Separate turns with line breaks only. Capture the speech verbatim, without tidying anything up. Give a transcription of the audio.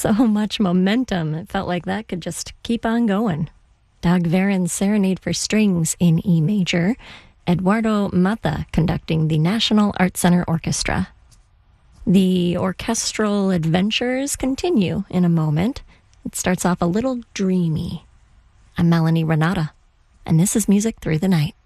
So much momentum. It felt like that could just keep on going. Dagverin's Serenade for Strings in E major. Eduardo Mata conducting the National Art Center Orchestra. The orchestral adventures continue in a moment. It starts off a little dreamy. I'm Melanie Renata, and this is Music Through the Night.